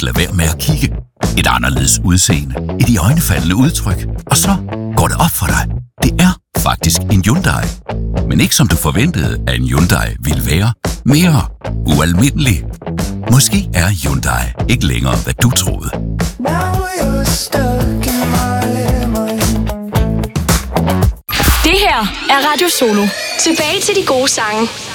ikke lade være med at kigge. Et anderledes udseende, et iøjnefaldende udtryk, og så går det op for dig. Det er faktisk en Hyundai. Men ikke som du forventede, at en Hyundai ville være. Mere ualmindelig. Måske er Hyundai ikke længere, hvad du troede. Det her er Radio Solo. Tilbage til de gode sange.